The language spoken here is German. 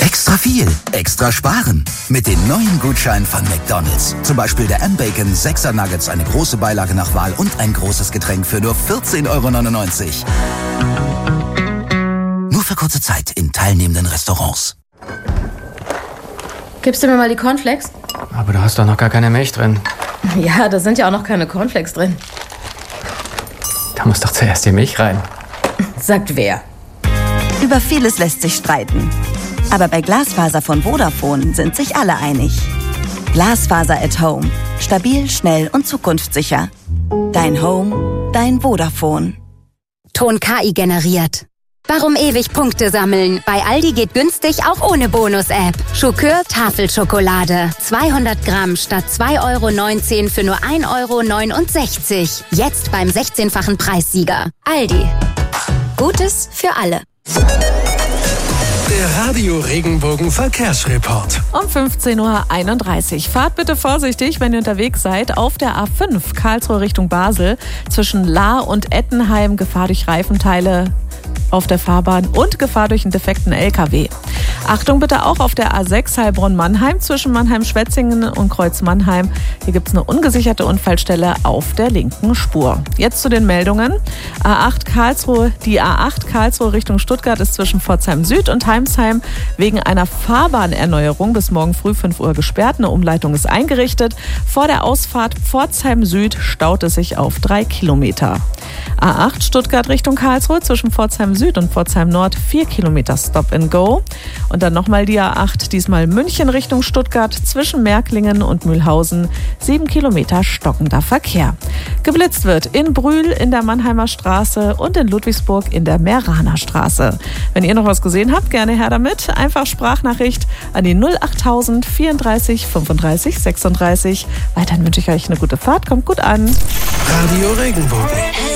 Extra viel, extra sparen. Mit den neuen Gutscheinen von McDonald's. Zum Beispiel der M-Bacon 6er Nuggets, eine große Beilage nach Wahl und ein großes Getränk für nur 14,99 €. Nur für kurze Zeit in teilnehmenden Restaurants. Gibst du mir mal die Cornflakes? Aber du hast doch noch gar keine Milch drin. Ja, da sind ja auch noch keine Cornflakes drin. Da muss doch zuerst die Milch rein. Sagt wer? Über vieles lässt sich streiten. Aber bei Glasfaser von Vodafone sind sich alle einig. Glasfaser at Home. Stabil, schnell und zukunftssicher. Dein Home, dein Vodafone. Ton KI generiert. Warum ewig Punkte sammeln? Bei Aldi geht günstig auch ohne Bonus-App. Schokör Tafelschokolade. 200 Gramm statt 2,19 € für nur 1,69 €. Jetzt beim 16-fachen Preissieger. Aldi. Gutes für alle. Der Radio Regenbogen Verkehrsreport. Um 15:31 Uhr. Fahrt bitte vorsichtig, wenn ihr unterwegs seid. Auf der A5 Karlsruhe Richtung Basel zwischen Lahr und Ettenheim. Gefahr durch Reifenteile auf der Fahrbahn und Gefahr durch einen defekten LKW. Achtung bitte auch auf der A6 Heilbronn-Mannheim zwischen Mannheim-Schwetzingen und Kreuz-Mannheim. Hier gibt es eine ungesicherte Unfallstelle auf der linken Spur. Jetzt zu den Meldungen. Die A8 Karlsruhe Richtung Stuttgart ist zwischen Pforzheim Süd und Heimsheim wegen einer Fahrbahnerneuerung bis morgen früh 5 Uhr gesperrt. Eine Umleitung ist eingerichtet. Vor der Ausfahrt Pforzheim Süd staut es sich auf 3 Kilometer. A8 Stuttgart Richtung Karlsruhe zwischen Pforzheim Süd und Pforzheim Nord 4 Kilometer Stop and Go. Und dann nochmal die A8, diesmal München Richtung Stuttgart zwischen Märklingen und Mühlhausen 7 Kilometer stockender Verkehr. Geblitzt wird in Brühl in der Mannheimer Straße und in Ludwigsburg in der Mehraner Straße. Wenn ihr noch was gesehen habt, gerne her damit. Einfach Sprachnachricht an die 08000 34 35 36. Weiterhin wünsche ich euch eine gute Fahrt. Kommt gut an. Radio Regenbogen.